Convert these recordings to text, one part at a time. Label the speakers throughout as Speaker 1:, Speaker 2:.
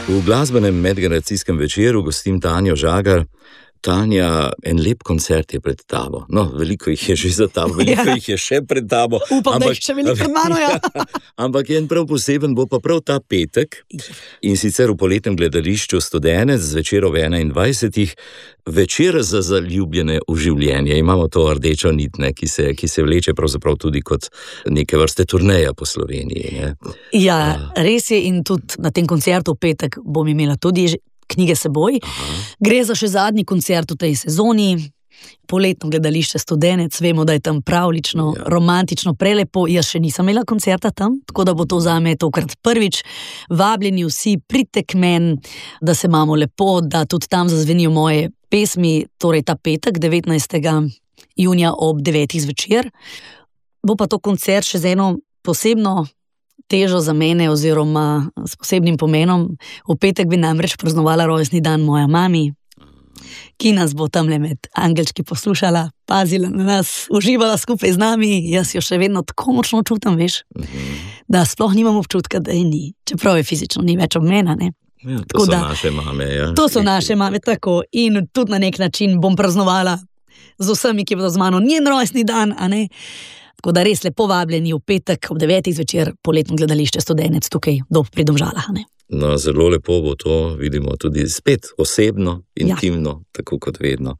Speaker 1: V glasbenem medgeneracijskem večeru gostim Tanjo Žagar. Tanja, en lep koncert je pred tabo. No, veliko jih je že za tabo, veliko jih je še pred tabo.
Speaker 2: Upam, da jih še veliko pred mano, ja.
Speaker 1: Ampak en prav poseben bo pa prav ta petek, in sicer v Poletnem gledališču Studenec zvečer ob 21. Večer za zaljubljene v življenje. Imamo to rdečo nit, ne, ki se vleče pravzaprav tudi kot neke vrste turneja po Sloveniji. Ne.
Speaker 2: Ja, res je, in tudi na tem koncertu v petek bom imela tudi knjige seboj. Gre za še zadnji koncert v tej sezoni. Poletno gledališče Studenec, vemo, da je tam pravlično, romantično, prelepo. Jaz še nisem imela koncerta tam, tako da bo to zame tokrat prvič. Vabljeni vsi, pridite k meni, da se imamo lepo, da tudi tam zazvenijo moje pesmi, torej ta petek, 19. junija ob 9. zvečer. Bo pa to koncert še z eno posebno težo za mene oziroma s posebnim pomenom. V petek bi namreč praznovala rojstni dan moja mami, ki nas bo tamle med angelčki poslušala, pazila na nas, uživala skupaj z nami. Jaz jo še vedno tako močno čutim, veš, da sploh nimam občutka, da je ni, čeprav je fizično ni več ob mene, ne.
Speaker 1: Ja, to so naše mame, ja.
Speaker 2: To so naše mame, tako. In tudi na nek način bom praznovala z vsemi, ki bodo z mano, njen rojstni dan, a ne. Tako da res lepo vabljeni v petek ob 9. zvečer Poletno gledališče Studenec tukaj pri Domžalah, ne.
Speaker 1: No, zelo lepo bo to, vidimo tudi spet osebno, intimno, tako kot vedno.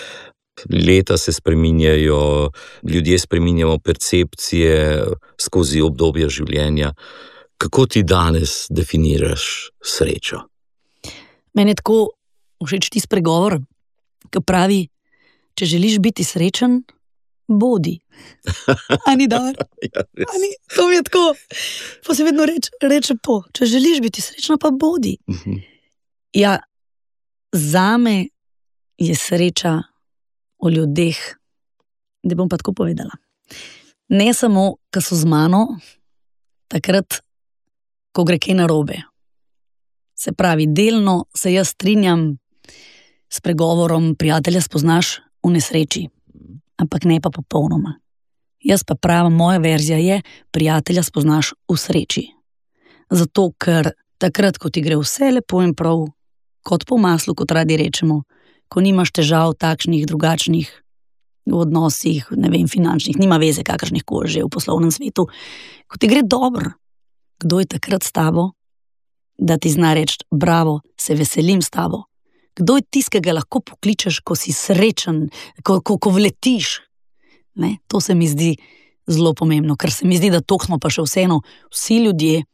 Speaker 1: Leta se spreminjajo, ljudje spreminjamo percepcije skozi obdobja življenja. Kako ti danes definiraš srečo?
Speaker 2: Meni je tako všeč tisti pregovor, ki pravi, če želiš biti srečen, bodi. Ani dobro?
Speaker 1: Ja,
Speaker 2: Ani, to mi je tako. Pa se vedno reče po, če želiš biti srečna, pa bodi. Ja, zame je sreča o ljudeh, da bom pa tako povedala. Ne samo, ko so z mano, takrat, ko gre kaj narobe. Se pravi, delno se jaz strinjam s pregovorom prijatelja spoznaš v nesreči. Ampak ne pa popolnoma. Jaz pa pravim, moja verzija je, prijatelja spoznaš v sreči. Zato, ker takrat, ko ti gre vse lepo in prav, kot po maslu, kot radi rečemo, ko nimaš težav takšnih, drugačnih v odnosih, ne vem, finančnih, nima veze kakršnih koli že v poslovnem svetu, ko ti gre dobro, kdo je takrat s tabo, da ti zna reči, bravo, se veselim s tabo. Kdo je tisti, ki ga lahko pokličeš, ko si srečen, ko vletiš? Ne? To se mi zdi zelo pomembno, ker se mi zdi, da to smo pa še vseeno vsi ljudje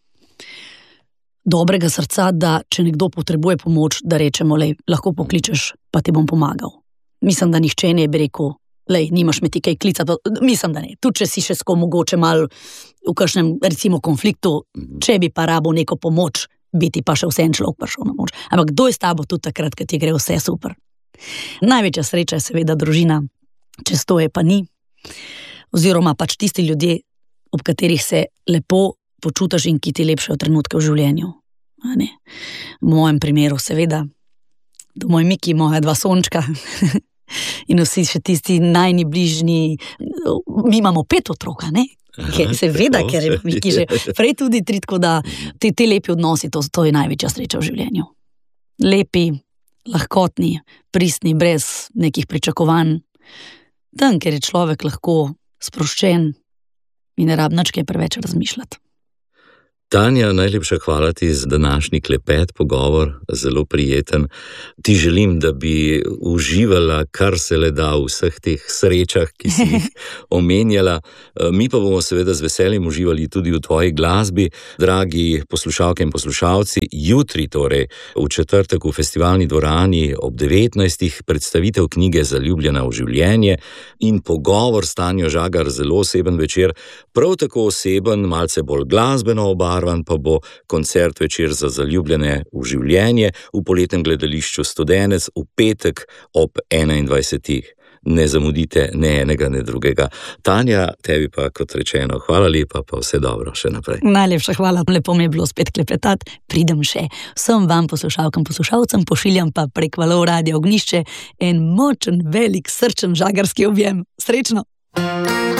Speaker 2: dobrega srca, da če nekdo potrebuje pomoč, da rečemo, lej, lahko pokličeš, pa ti bom pomagal. Mislim, da nihče ne bi rekel, lej, nimaš me ti kaj klicati, mislim, da ne. Tudi če si še sko mogoče malo v kakšnem, recimo, konfliktu, če bi pa rabo neko pomoč, biti pa še vse en človek prišel na moč. Ampak kdo je s tabo tudi takrat, kad ti gre vse super? Največja sreča je seveda družina, čez to je pa ni. Oziroma pač tisti ljudje, ob katerih se lepo počutiš in ki ti lepšajo trenutke v življenju. V mojem primeru seveda, do moj Miki, moja 2 sončka in vsi še tisti najni bližnji, mi imamo 5 otroka, ne? Seveda, ker je Miki že prej tudi 3, tako da te lepi odnosi, to je največja sreča v življenju. Lepi, lahkotni, pristni, brez nekih pričakovanj. Tam, ker je človek lahko sproščen in ne rabi nič kaj preveč razmišljati.
Speaker 1: Tanja, najlepša hvala ti za današnji klepet, pogovor, zelo prijeten. Ti želim, da bi uživala, kar se le da v vseh teh srečah, ki si jih omenjala. Mi pa bomo seveda z veseljem uživali tudi v tvoji glasbi. Dragi poslušalke in poslušalci, jutri, torej v četrtek v Festivalni dvorani ob 19. predstavitev knjige Zaljubljena v življenje in pogovor s Tanjo Žagar, zelo oseben večer, prav tako oseben, malce bolj glasbeno obarvan, pa bo koncert Večer za zaljubljene v življenje v Poletnem gledališču Studenec v petek ob 21. Ne zamudite ne enega, ne drugega. Tanja, tebi pa kot rečeno, hvala lepa, pa vse dobro še naprej.
Speaker 2: Najlepša hvala, lepo mi je bilo spet klepetati, pridem še. Vsem vam poslušalkam, poslušalcem pošiljam pa prek valov Radia Ognjišče en močen, velik, srčen žagarski objem. Srečno!